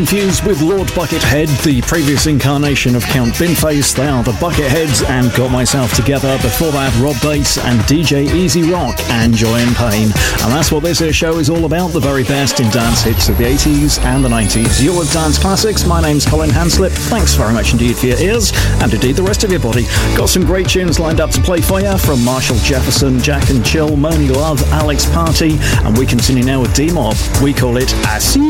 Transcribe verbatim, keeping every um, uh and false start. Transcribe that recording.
Confused with Lord Buckethead, the previous incarnation of Count Binface. They are the Bucketheads and Got Myself Together. Before that, Rob Bass and D J Easy Rock and Joy and Pain. And that's what this here show is all about, the very best in dance hits of the eighties and the nineties. You're with Dance Classics. My name's Colin Hanslip. Thanks very much indeed for your ears, and indeed the rest of your body. Got some great tunes lined up to play for you from Marshall Jefferson, Jack and Chill, Moni Love, Alex Party, and we continue now with D-Mob. We call it I See